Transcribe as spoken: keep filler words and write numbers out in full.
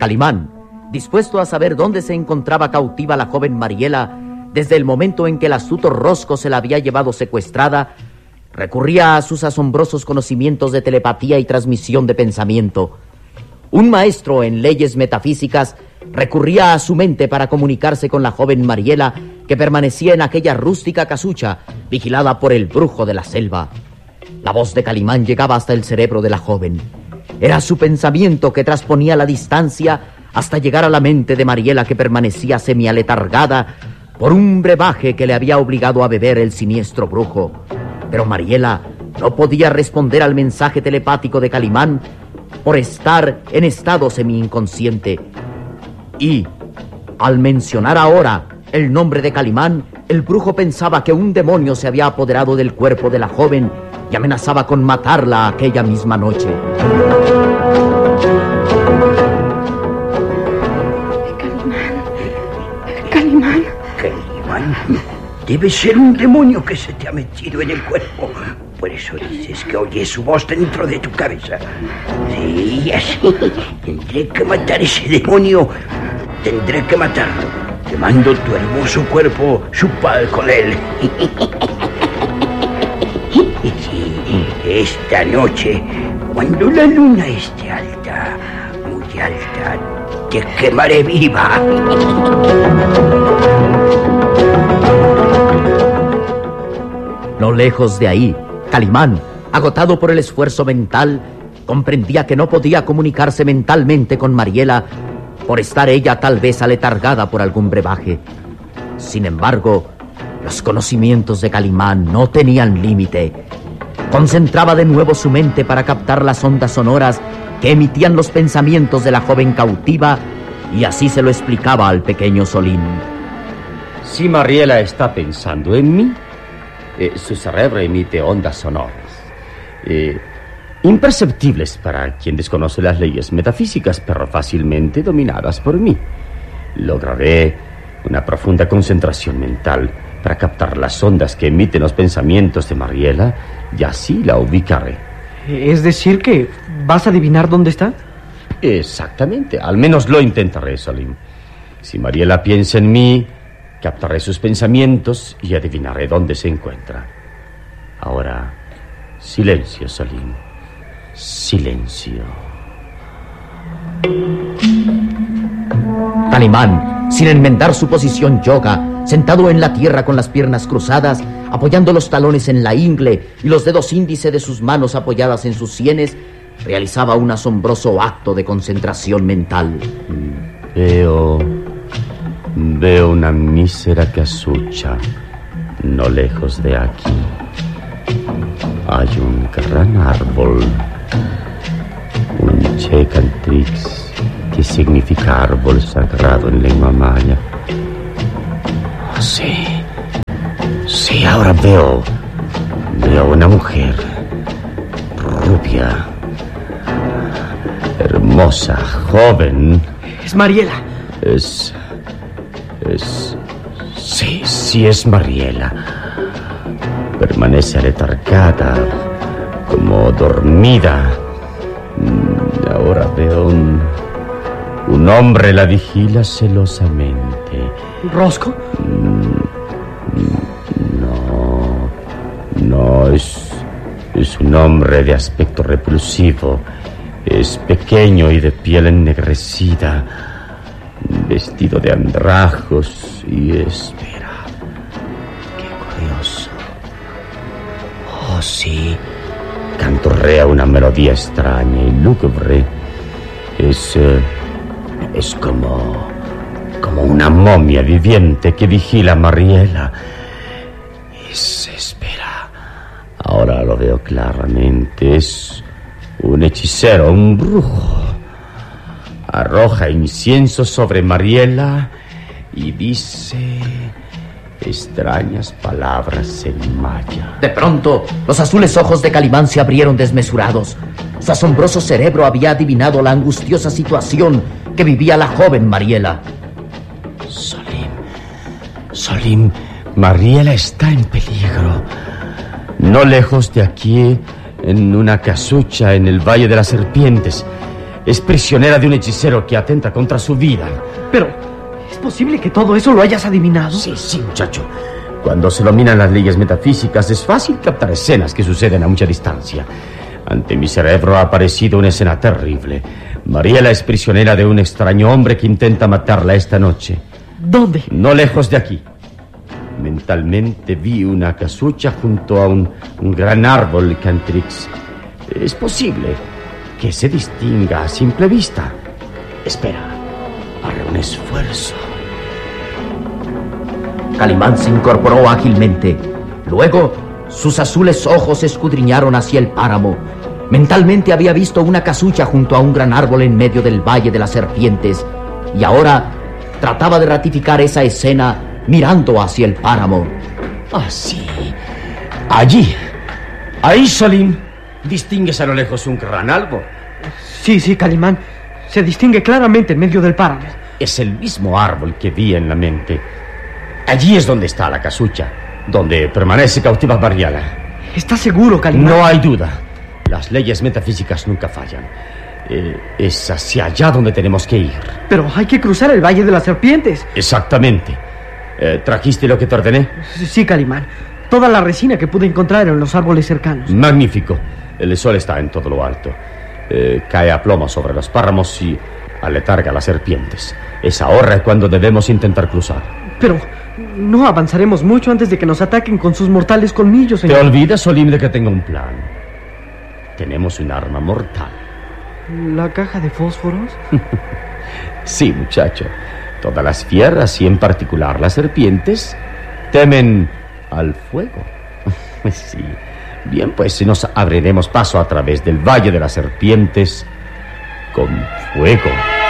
Calimán, dispuesto a saber dónde se encontraba cautiva la joven Mariela, desde el momento en que el astuto Rosco se la había llevado secuestrada, recurría a sus asombrosos conocimientos de telepatía y transmisión de pensamiento. Un maestro en leyes metafísicas recurría a su mente para comunicarse con la joven Mariela, que permanecía en aquella rústica casucha, vigilada por el brujo de la selva. La voz de Calimán llegaba hasta el cerebro de la joven. Era su pensamiento que trasponía la distancia hasta llegar a la mente de Mariela, que permanecía semialetargada por un brebaje que le había obligado a beber el siniestro brujo. Pero Mariela no podía responder al mensaje telepático de Calimán por estar en estado semi-inconsciente. Y, al mencionar ahora el nombre de Calimán, el brujo pensaba que un demonio se había apoderado del cuerpo de la joven y amenazaba con matarla aquella misma noche. Calimán, Calimán. Calimán, debe ser un demonio que se te ha metido en el cuerpo. Por eso dices que oyes su voz dentro de tu cabeza. Sí, así. Tendré que matar ese demonio. Tendré que matarlo. Te mando tu hermoso cuerpo, chupa con él. Sí, esta noche, cuando la luna esté alta, muy alta, te quemaré viva. No lejos de ahí, Calimán, agotado por el esfuerzo mental, comprendía que no podía comunicarse mentalmente con Mariela por estar ella tal vez aletargada por algún brebaje. Sin embargo, los conocimientos de Calimán no tenían límite. Concentraba de nuevo su mente para captar las ondas sonoras que emitían los pensamientos de la joven cautiva, y así se lo explicaba al pequeño Solín. Si Mariela está pensando en mí, eh, su cerebro emite ondas sonoras, eh, imperceptibles para quien desconoce las leyes metafísicas, pero fácilmente dominadas por mí. Lograré una profunda concentración mental para captar las ondas que emiten los pensamientos de Mariela, y así la ubicaré. ¿Es decir que vas a adivinar dónde está? Exactamente, al menos lo intentaré, Solín. Si Mariela piensa en mí, captaré sus pensamientos y adivinaré dónde se encuentra. Ahora, silencio, Solín. Silencio. Calimán, sin enmendar su posición yoga, sentado en la tierra con las piernas cruzadas, apoyando los talones en la ingle y los dedos índice de sus manos apoyadas en sus sienes, realizaba un asombroso acto de concentración mental. Veo... Veo una mísera casucha no lejos de aquí. Hay un gran árbol, un Checantrix, que significa árbol sagrado en lengua maya. Oh, sí, sí, ahora veo, veo una mujer rubia, hermosa, joven. Es Mariela. Es... es... sí, sí es Mariela. Permanece aletargada, como dormida. Ahora veo un... un hombre la vigila celosamente. ¿Rosco? No, no, es... es un hombre de aspecto repulsivo. Es pequeño y de piel ennegrecida, vestido de andrajos y espera. Qué curioso. Oh, sí. Canturrea una melodía extraña y lúgubre. Es... Uh, es como... como una momia viviente que vigila a Mariela. Es... espera. Ahora lo veo claramente. Es un hechicero, un brujo. Arroja incienso sobre Mariela y dice extrañas palabras en maya. De pronto, los azules ojos de Calimán se abrieron desmesurados. Su asombroso cerebro había adivinado la angustiosa situación que vivía la joven Mariela. Solín, Solín, Mariela está en peligro. No lejos de aquí, en una casucha en el Valle de las Serpientes. es prisionera de un hechicero que atenta contra su vida. Pero, ¿es posible que todo eso lo hayas adivinado? Sí, sí, muchacho. Cuando se dominan las leyes metafísicas es fácil captar escenas que suceden a mucha distancia. Ante mi cerebro ha aparecido una escena terrible. Mariela es prisionera de un extraño hombre que intenta matarla esta noche. ¿Dónde? No lejos de aquí. Mentalmente vi una casucha junto a un, un gran árbol, Cantrix. Es posible que se distinga a simple vista. Espera, haré un esfuerzo. Calimán se incorporó ágilmente. Luego, sus azules ojos escudriñaron hacia el páramo. Mentalmente había visto una casucha junto a un gran árbol en medio del Valle de las Serpientes. Y ahora trataba de ratificar esa escena mirando hacia el páramo. Ah, sí. Allí. Ahí, Salim. ¿Distingues a lo lejos un gran árbol? Sí, sí, Calimán. Se distingue claramente en medio del páramo. Es el mismo árbol que vi en la mente. Allí es donde está la casucha, donde permanece cautiva Mariela. ¿Estás seguro, Calimán? No hay duda. Las leyes metafísicas nunca fallan. Eh, es hacia allá donde tenemos que ir. Pero hay que cruzar el Valle de las Serpientes. Exactamente. Eh, ¿Trajiste lo que te ordené? Sí, Calimán. Toda la resina que pude encontrar en los árboles cercanos. Magnífico. El sol está en todo lo alto. Eh, cae a plomo sobre los páramos y aletarga a las serpientes. Es ahora cuando debemos intentar cruzar. Pero no avanzaremos mucho antes de que nos ataquen con sus mortales colmillos, señor. ¿Te olvidas, Olim, de que tengo un plan? Tenemos un arma mortal. ¿La caja de fósforos? Sí, muchacho. Todas las fieras, y en particular las serpientes, temen al fuego. Sí. Bien, pues nos abriremos paso a través del Valle de las Serpientes con fuego.